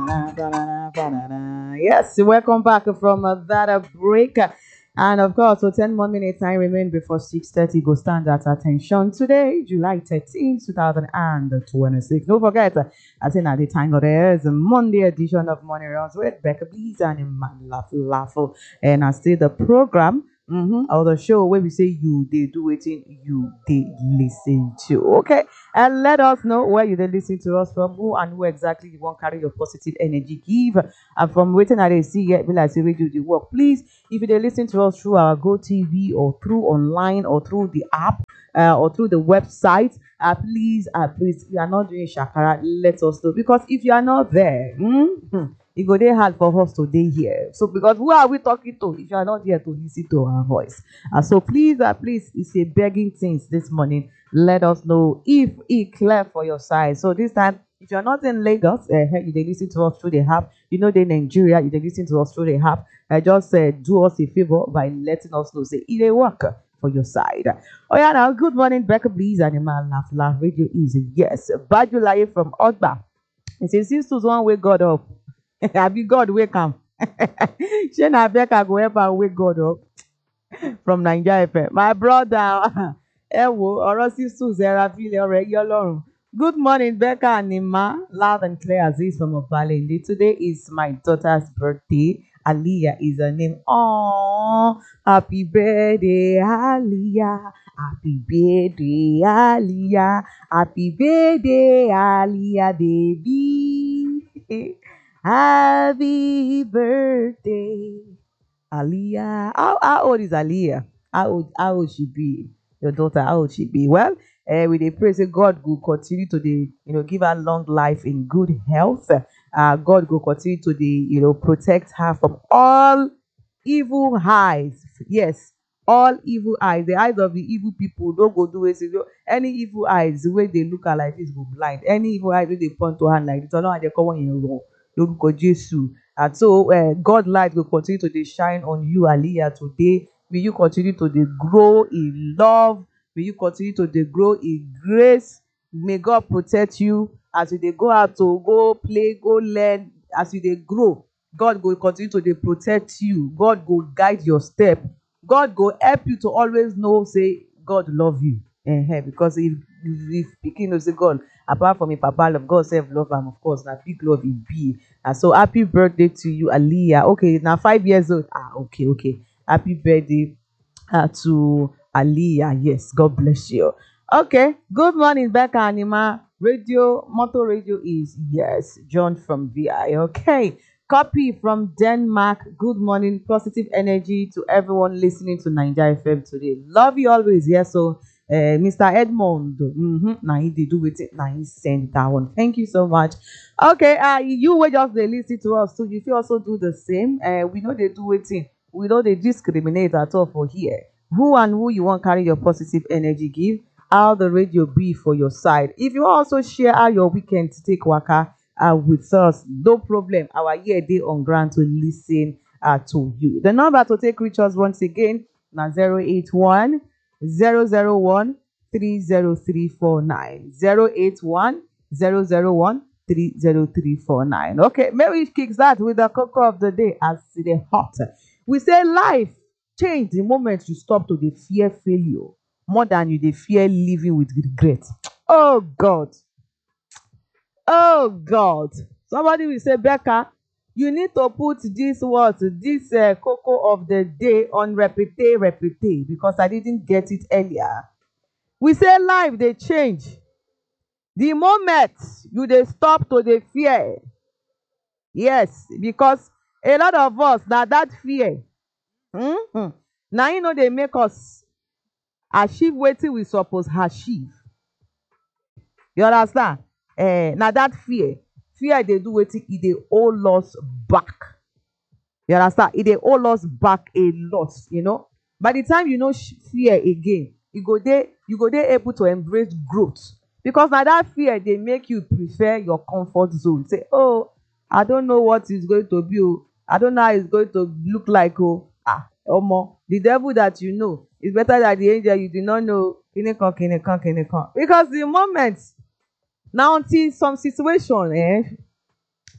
Yes, welcome back from that break. And of course, so 10 more minutes time remain before 6:30 go stand at attention. Today, July 13th, 2026. Don't forget, I think at the time of there's a Monday edition of Money Rounds with Becca Bees and Laffle. And I see the program. Or the show where we say you they do it in you they listen to. Okay. And let us know where you they listen to us from, who and who exactly you want carry your positive energy give. And from waiting at they see yet be like say we do the work. Please, if you they listen to us through our Go TV or through online or through the app or through the website, please, you are not doing shakara, let us know. Because if you are not there, it go dey hard for us to dey here. So because who are we talking to if you are not here to listen to our voice? So please, it's a begging things this morning. Let us know if it clear for your side. So this time, if you're not in Lagos, you dey listen to us through the app. You know they Nigeria, you dey listen to us through the app. Just do us a favor by letting us know say it dey work for your side. Oh yeah, now good morning, Becca Blees and Iman Laugh Radio is yes. Bajulaye from Ogba. It says sisters one way God up. Have you God wake am? Shey Becca go help and wake God up from Nigeria FM. My brother, ẹ wo ọ̀rọ̀ sísùn zera fílẹ̀ ọ̀rọ̀ ẹ̀yọ́ lọ́rùn. Good morning, Becca and Nima. Loud and clear as is from Obalende. Today is my daughter's birthday. Aliyah is her name. Oh, happy birthday, Aliyah. Happy birthday, Aliyah. Happy birthday, Aliyah, baby. Happy birthday, Aliyah. How old is Aliyah? How old she be? Your daughter, how old she be? Well, we dey pray say God will continue to give her long life in good health. God will continue to protect her from all evil eyes. Yes, all evil eyes. The eyes of the evil people don't go do it. Any evil eyes, the way they look at like this go blind. Any evil eyes, when they point to hand like this, I know how they come in wrong. Lórúkọ Jésù. And so God light will continue to dey shine on you, Aliyah, today. May you continue to dey grow in love. May you continue to dey grow in grace. May God protect you as you dey go out to go play, go learn. As you dey grow, God will continue to dey protect you. God will guide your step. God will help you to always know, say, God love you. Because if pikin know say God, apart from him papa love, God self love am, of course, na big love e be. And so happy birthday to you, Aliyah. Okay, now 5 years old. Okay. Happy birthday to Aliyah. Yes, God bless you. Okay, good morning, Becca Anima. Motor radio is yes, John from VI. Okay, copy from Denmark. Good morning, positive energy to everyone listening to Nigeria FM today. Love you always. Yes, so Mr. Edmond, now he did do it. Now he sent that one. Thank you so much. Okay, you will just they listen to us, so you also do the same. We know they do it. We know they discriminate at all for here. Who and who you want carry your positive energy give? How the radio be for your side. If you also share how your weekend to take waka with us, no problem. Our year day on ground to listen to you. The number to take reach us once again now 081 001 30349 081 001 30349. Okay, maybe it kicks that with the cocoa of the day as the hot. We say life change the moment you stop to the fear failure more than you dey fear living with regret. Oh God. Somebody will say, Becca, you need to put this cocoa of the day on repeat because I didn't get it earlier. We say life they change the moment you dey stop to the fear. Yes, because a lot of us now that fear now you know they make us achieve wetin we suppose achieve. You understand? Now that fear they do wetin e dey hold us back. You understand? E dey hold us back a lot. By the time you know fear again, you go dey able to embrace growth. Because now that fear they make you prefer your comfort zone. Say, oh, I don't know what it's going to be. I don't know how it's going to look like. The devil that you know is better than the angel you do not know. Because the moment now until some situation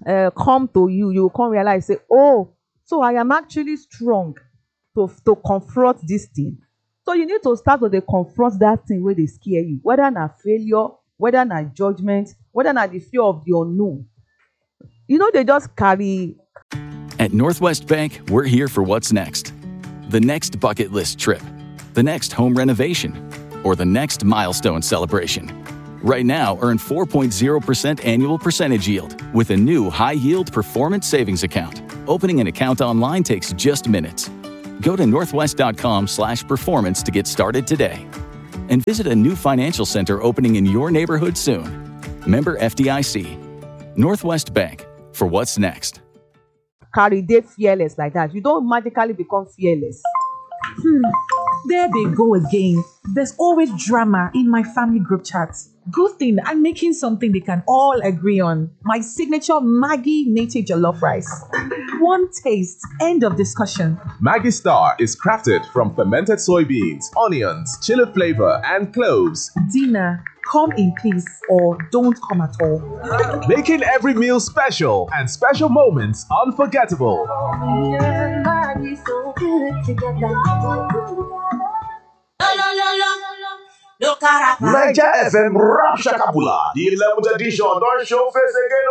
come to you, you will come realize, say, oh, so I am actually strong to confront this thing. So you need to start to dey confront that thing wey dey scare you, whether na failure, whether na judgment, whether na the fear of the unknown. You know, they just carry. At Northwest Bank, we're here for what's next. The next bucket list trip, the next home renovation, or the next milestone celebration. Right now, earn 4.0% annual percentage yield with a new high-yield performance savings account. Opening an account online takes just minutes. Go to northwest.com/performance to get started today. And visit a new financial center opening in your neighborhood soon. Member FDIC. Northwest Bank, for what's next. Carry dey fearless like that. You don't magically become fearless. There they go again. There's always drama in my family group chat. Good thing I'm making something they can all agree on. My signature Maggi native jollof rice. One taste, end of discussion. Maggi Star is crafted from fermented soybeans, onions, chili flavor, and cloves. Dinner, come in peace or don't come at all. Making every meal special and special moments unforgettable. Naija FM Rap Shakabula, the 11th edition, don't show face again.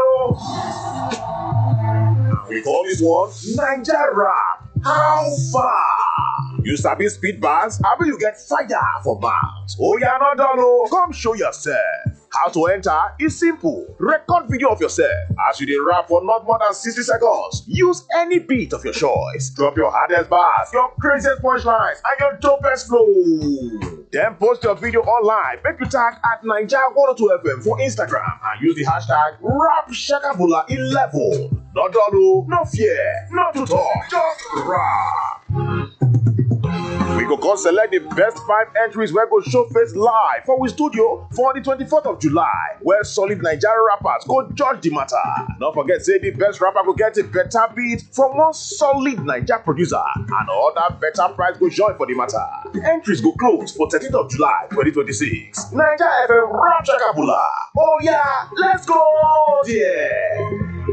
We call this one Naija Rap. How far? You sabi speed bars? How will you get fire for mouth? Oh, you're not done. Come show yourself. How to enter is simple. Record video of yourself as you dey rap for not more than 60 seconds. Use any beat of your choice. Drop your hardest bars, your craziest punchlines, and your dopest flow. Then post your video online. Make you tag at Naija 102 FM for Instagram and use the hashtag RapShakabula11. Not done, no fear, not to talk, just rap. We go come select the best 5 entries wey go show face live for we studio for the 24th of July, where solid Nigerian rappers go judge the matter. Don't forget, say the best rapper go get a better beat from one solid Nigerian producer, and other better prize go join for the matter. The entries go close for 13th of July 2026. Naija FM Rap Shakabula. Oh yeah, let's go there.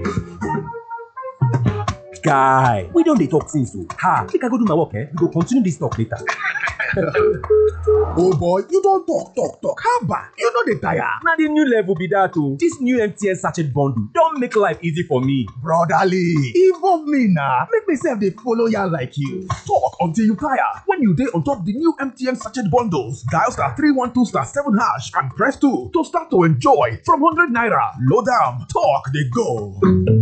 Guy, we don't dey talk since o. Make I go do my work, we go continue this talk later. Oh boy, you don talk. How about you no dey tire? Na the new level be that o. This new MTN sachet bundle don make life easy for me. Brotherly, involve me na. Make me sef dey follow yarn like you. Talk until you tire. When you dey on top the new MTN sachet bundles, dial *312*7# and press 2 to start to enjoy from 100 naira. Load am, talk dey go.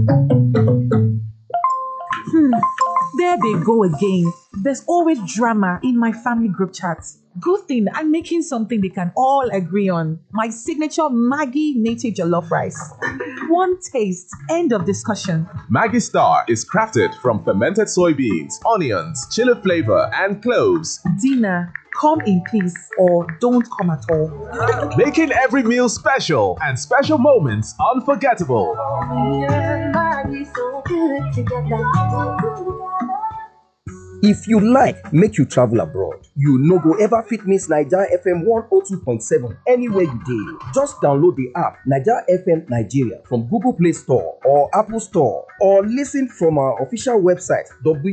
There they go again. There's always drama in my family group chat. Good thing I'm making something they can all agree on. My signature Maggi native jollof rice. One taste, end of discussion. Maggi Star is crafted from fermented soybeans, onions, chili flavor, and cloves. Dinner, come in peace or don't come at all. Making every meal special and special moments unforgettable. If you like make you travel abroad, you no go ever fit miss Naija FM 102.7 anywhere you dey. Just download the app Naija FM Nigeria from Google Play Store or Apple Store, or listen from our official website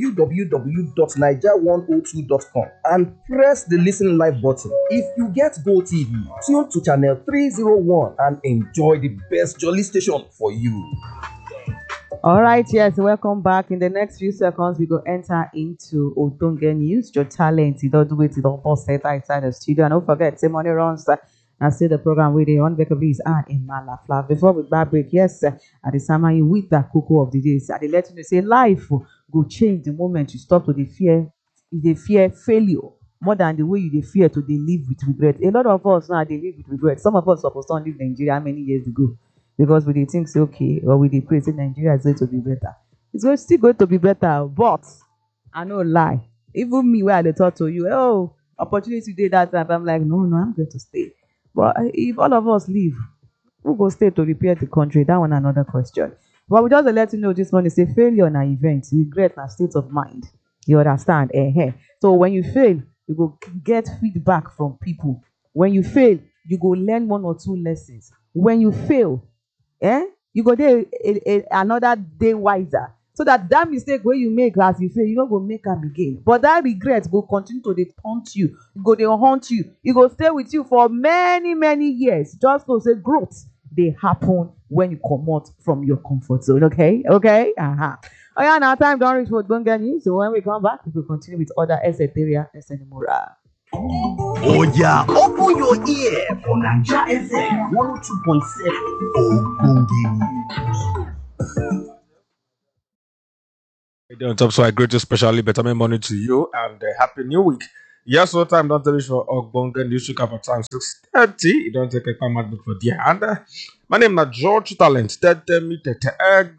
www.naija102.com and press the listen live button. If you get Go TV, tune to channel 301 and enjoy the best jolly station for you. All right, yes, welcome back. In the next few seconds, we go enter into Otonge News. Your talent, you don't do it, you don't post it outside the studio. And don't forget, say money runs and see the program with the unbreakables and in Malafla. Before we back break, yes, at the summer you with the cocoa of the day. So I let you know, say life go change the moment you stop to the fear failure more than the way you fear to live with regret. A lot of us now they live with regret. Some of us supposed to leave Nigeria many years ago. Because we think say okay, or we pray say Nigeria is going to be better. It's still going to be better, but I no lie. Even me, where I talk to you, oh, opportunity day that time, I'm like, no, I'm going to stay. But if all of us leave, who go stay to repair the country? That one another question. But we just let you know this morning, say failure na event, regret na state of mind. You understand? So when you fail, you go get feedback from people. When you fail, you go learn 1 or 2 lessons. When you fail, you go there another day wiser. So that mistake where you make as you fail, you don't go make am again. But that regret will continue to dey haunt you. They haunt you. It go stay with you for many, many years. Just to say growth, they happen when you come out from your comfort zone. Okay? Okay? Oh yeah, now time don't reach for Ogbonge News. So when we come back, we will continue with other Esoteria, Esenimura. Oh yeah, open your ear for Naija FM 102.7 Ogbonge. On top, so I greet you specially better morning to you and happy new week. Yes, so time don't tell you for Ogbonge News Week for time 6:30. You don't take a time book for dear hand. My name is George Talent. Egg.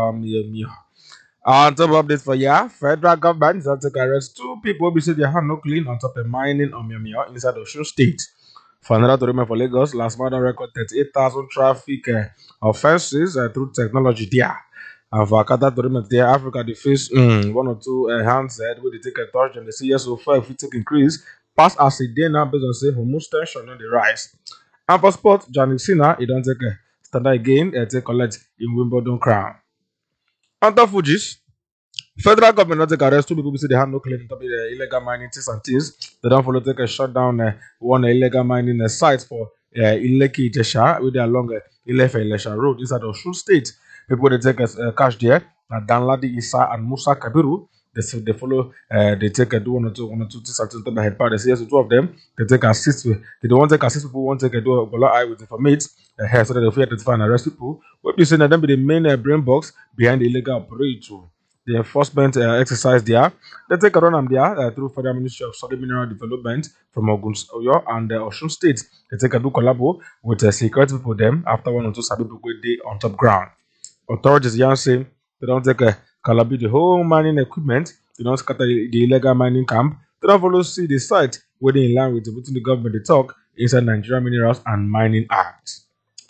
On top of this for ya, federal government is to arrest 2 people who say they have no clean on top of mining on Mio inside Osun State. For another to remember for Lagos, last month on record 38,000 traffic offenses through technology there. And for Akata to remember there, Africa they face 1 or 2 handset where they take a touch and they see yes so far if we take increase pass as a day now based on say hormone tension on the rise. And for sport, Janik Sinner, he don't take a standard again, take collect in Wimbledon crown. Under Fujis, federal government not take arrest 2 people who say they have no claim to be the illegal mining things and things. They don't follow take a shutdown one illegal mining site for Ileki Jesha with their long Ilefe Ilesha road inside Osun State. People they take cash there. Now Danladi Isa and Musa Kabiru. They follow. They take do one or two things to the head part. They say yes, 2 of them. They take assist with. They don't want to take assist people. Want to take a do a eye with informate. Here so that they fear to find arrest people. What you say that them be the main brain box behind the illegal operation. The enforcement exercise there. They take a run on there through Federal Ministry of Solid Mineral Development from Oyo and Osun State. They take a do collabo with security people them after 1 or 2 sabi people day on top ground. Authorities yan say they don't take a calabi the whole mining equipment. They don't scatter the illegal mining camp. They don't follow see the site where they in line with between the government they talk inside Nigeria Minerals and Mining Act.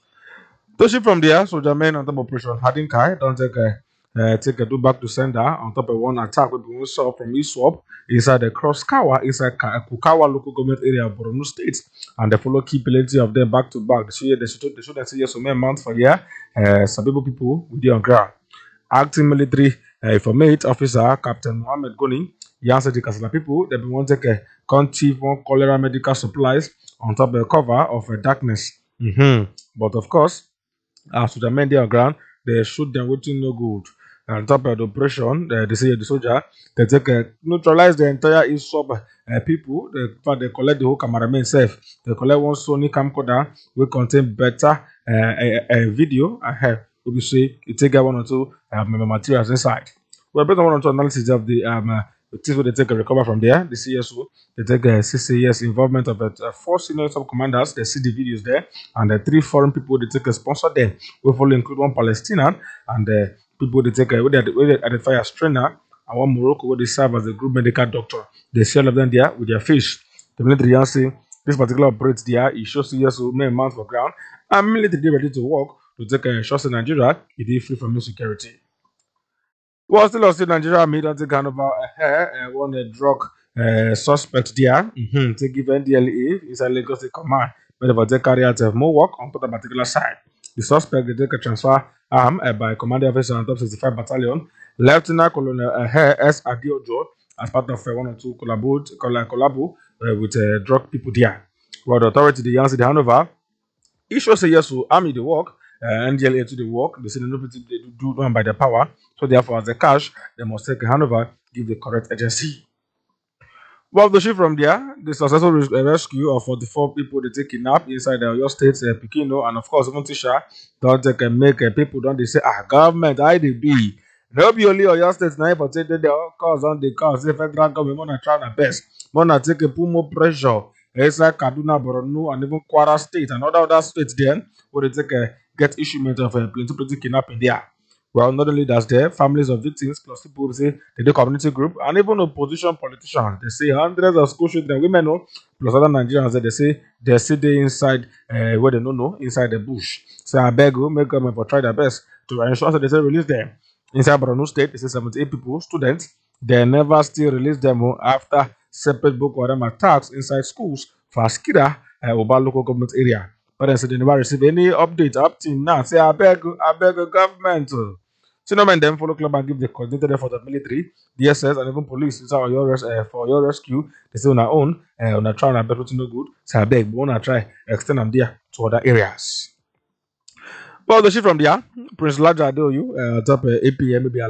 To ship from there, soldier men on top of Operation Hadinkai don't take a do back to sender on top of one attack we saw from ISWAP inside the Cross Kawa inside Kukawa local government area of Borno State, and they follow keep plenty of them back to back. They should say yes, so many months for here. Some people with the on ground. Acting military informate officer Captain Mohammed Goni said the Kasala people they want to take country one cholera medical supplies on top of the cover of darkness. But of course, as to the men there on ground, they shoot them waiting no good. On top of the operation, they say the soldier they take neutralize the entire ISWAP people. They collect the whole cameraman self. They collect one Sony camcorder will contain better video. We say it take 1 or 2 materials inside. We're based on 1 or 2 analysis of the things where they take a recover from there. The CSO they take a CCS involvement of 4 senior sub commanders. They see the videos there, and 3 foreign people they take a sponsor there. We follow include 1 Palestinian and people they take where they identify as trainer and 1 Morocco where they serve as a group medical doctor. They see all of them there with their fish. The military say this particular operates there. It shows CSO main mount for ground and military ready to work to take a shots in Nigeria. It is free from insecurity. Well, still in Nigeria, me don't take hand over one drug suspect there. To give NDLA inside Lagos State Command, but they carry out more work on that particular side. The suspect they take a transfer by commanding officer on top 65 Battalion, Lieutenant Colonel S. Adiojo, as part of 1 or 2 collabo with drug people there. Well, the authority they answer the handover. He should say yes to army the work. NDLA to the work, they say no people they do done by the power, so therefore as the cash, they must take a handover, give the correct agency. Well, the shift from there, the successful rescue of 44 people they take kidnap inside your state, Pekino, and of course even Tisha, don't take make people don't they say government IDB. They'll be only your state now but take the cause on the cause. The federal government wanna try their best, wanna take a put more pressure. It's like Kaduna, Borno, and even Kwara State and other states then where they take get issuement of plenty kidnapping there. Well, not only that's there, families of victims plus people who say they do community group and even opposition politicians. They say hundreds of school children, women, plus other Nigerians that they say they sit there inside where they don't know, inside the bush. So I beg you, make government for try their best to ensure that they say release them. Inside Borno State, they say 78 people, students, they never still release them after separate Boko Haram attacks inside schools for Askira, Oba local government area. But then, so they never receive any update up till now. Say, I beg government. So, no man, then follow club and give the coordinated effort of military, DSS, and even police for your rescue. They say on our own, on a try and better to no good. So, I beg, but on a try, extend them there to other areas. Well, the shit from there, Prince Laja, do you top 8 p.m. maybe